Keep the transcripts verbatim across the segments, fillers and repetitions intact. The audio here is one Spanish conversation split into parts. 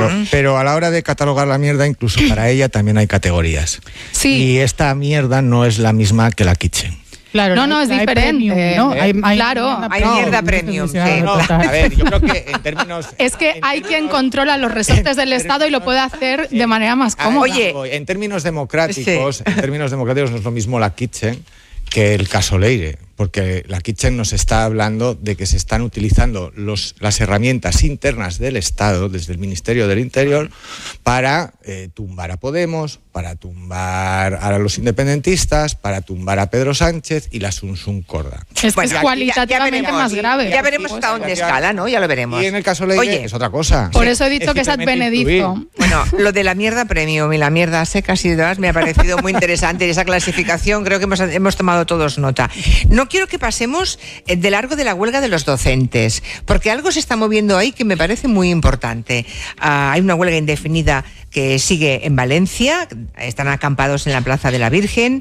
pero, pero a la hora de catalogar la mierda, incluso para ella también hay categorías. Sí. Y esta mierda no es la misma que la kitchen. Claro, no, no, es hay diferente. Premium, ¿no? ¿Eh? hay, hay Claro. mierda Hay premium, mierda no premium, sé si sí. se No, va a tratar. a ver, yo creo que en términos... Es que en hay términos- quien controla los resortes del Estado y lo puede hacer de manera más Ah, cómoda. Oye, en términos democráticos, en términos democráticos no es lo mismo la kitchen que el caso Leire, porque la kitchen nos está hablando de que se están utilizando los, las herramientas internas del Estado, desde el Ministerio del Interior, para eh, tumbar a Podemos, para tumbar a los independentistas, para tumbar a Pedro Sánchez y la Sunsun Corda. Es que Bueno, es ya- cualitativamente ya veremos, más grave. Ya veremos hasta dónde escala, ¿no? Ya lo veremos. Y en el caso Leire Oye, es otra cosa. Por eso he dicho que es ad simplemente benedicto. influir. bueno, lo de la mierda premium y la mierda seca y demás me ha parecido muy interesante y esa clasificación creo que hemos, hemos tomado todos nota. No quiero que pasemos eh, de largo de la huelga de los docentes, porque algo se está moviendo ahí que me parece muy importante. Ah, hay una huelga indefinida que sigue en Valencia, están acampados en la Plaza de la Virgen,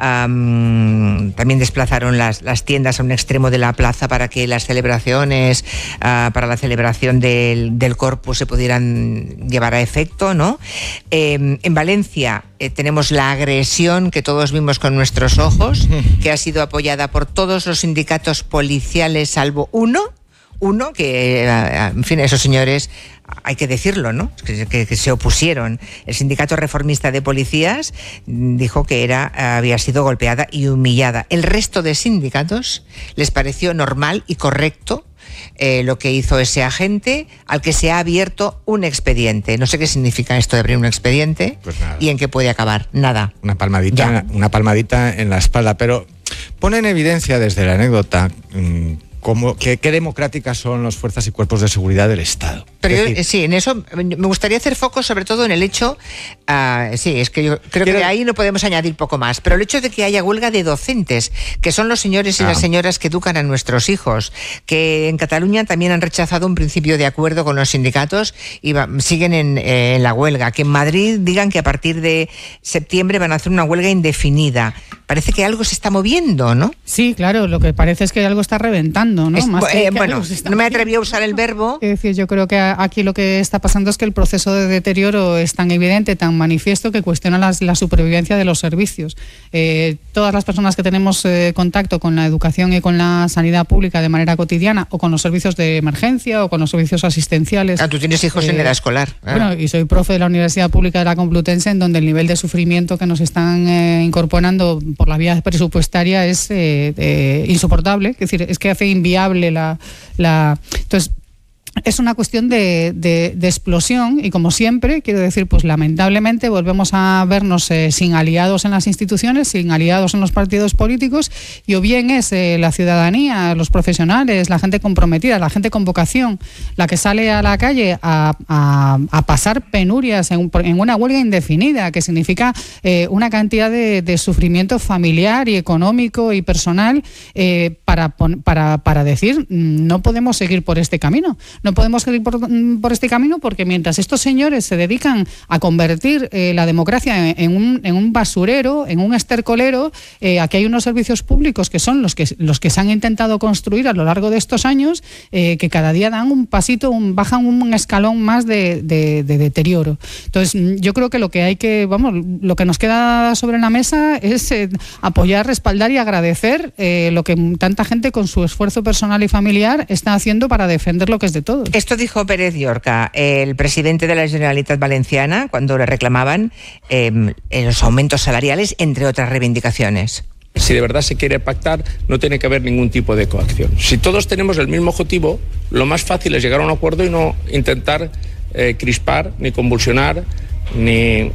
um, también desplazaron las, las tiendas a un extremo de la plaza para que las celebraciones, uh, para la celebración del, del Corpus se pudieran llevar a efecto, ¿no? Eh, en Valencia eh, tenemos la agresión que todos vimos con nuestros ojos, que ha sido apoyada por todos los sindicatos policiales salvo uno, uno que, en fin, esos señores, hay que decirlo, ¿no? Que, que, que se opusieron. El sindicato reformista de policías dijo que era, había sido golpeada y humillada. El resto de sindicatos les pareció normal y correcto eh, lo que hizo ese agente, al que se ha abierto un expediente. No sé qué significa esto de abrir un expediente. Pues nada. Y en qué puede acabar. Nada. Una palmadita, una palmadita en la espalda, pero pone en evidencia desde la anécdota mmm, cómo, qué, qué democráticas son las fuerzas y cuerpos de seguridad del Estado. Pero Es yo, decir, sí, en eso me gustaría hacer foco sobre todo en el hecho, uh, sí, es que yo creo Quiero... que ahí no podemos añadir poco más, pero el hecho de que haya huelga de docentes, que son los señores y ah. las señoras que educan a nuestros hijos, que en Cataluña también han rechazado un principio de acuerdo con los sindicatos y va, siguen en, eh, en la huelga, que en Madrid digan que a partir de septiembre van a hacer una huelga indefinida. Parece que algo se está moviendo, ¿no? Sí, claro, lo que parece es que algo está reventando, ¿no? Es, Más eh, que, que bueno, algo se está no me moviendo. atreví a usar el verbo. Es decir, yo creo que aquí lo que está pasando es que el proceso de deterioro es tan evidente, tan manifiesto, que cuestiona las, la supervivencia de los servicios. Eh, todas las personas que tenemos eh, contacto con la educación y con la sanidad pública de manera cotidiana, o con los servicios de emergencia, o con los servicios asistenciales... Ah, tú tienes hijos eh, en edad escolar. Ah. Bueno, y soy profe de la Universidad Pública de la Complutense, en donde el nivel de sufrimiento que nos están eh, incorporando por la vía presupuestaria es eh, eh, insoportable. Es decir, es que hace inviable la... la... Entonces, es una cuestión de, de, de explosión y, como siempre, quiero decir, pues lamentablemente volvemos a vernos eh, sin aliados en las instituciones, sin aliados en los partidos políticos, y o bien es eh, la ciudadanía, los profesionales, la gente comprometida, la gente con vocación, la que sale a la calle a, a, a pasar penurias en, en una huelga indefinida, que significa eh, una cantidad de, de sufrimiento familiar y económico y personal eh, para, para, para decir, no podemos seguir por este camino. No podemos seguir por, por este camino porque mientras estos señores se dedican a convertir eh, la democracia en, en, un, en un basurero, en un estercolero, eh, aquí hay unos servicios públicos que son los que, los que se han intentado construir a lo largo de estos años, eh, que cada día dan un pasito, un, bajan un escalón más de, de, de deterioro. Entonces, yo creo que lo que hay que, vamos, lo que nos queda sobre la mesa es eh, apoyar, respaldar y agradecer eh, lo que tanta gente con su esfuerzo personal y familiar está haciendo para defender lo que es de todo. Esto dijo Pérez Llorca, el presidente de la Generalitat Valenciana, cuando le reclamaban eh, los aumentos salariales, entre otras reivindicaciones. Si de verdad se quiere pactar, no tiene que haber ningún tipo de coacción. Si todos tenemos el mismo objetivo, lo más fácil es llegar a un acuerdo y no intentar eh, crispar, ni convulsionar, ni...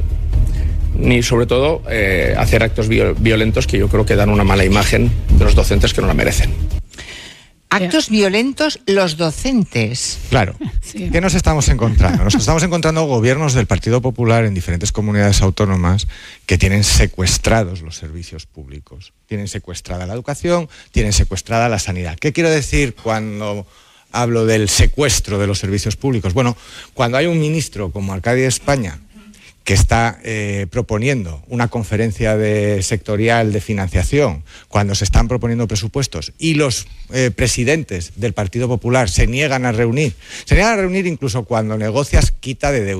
ni sobre todo eh, hacer actos violentos que yo creo que dan una mala imagen de los docentes que no la merecen. Actos violentos los docentes. Claro. Sí. ¿Qué nos estamos encontrando? Nos estamos encontrando gobiernos del Partido Popular en diferentes comunidades autónomas que tienen secuestrados los servicios públicos. Tienen secuestrada la educación, tienen secuestrada la sanidad. ¿Qué quiero decir cuando hablo del secuestro de los servicios públicos? Bueno, cuando hay un ministro como Arcadi España que está eh, proponiendo una conferencia de sectorial de financiación, cuando se están proponiendo presupuestos y los eh, presidentes del Partido Popular se niegan a reunir, se niegan a reunir incluso cuando negocias quita de deuda.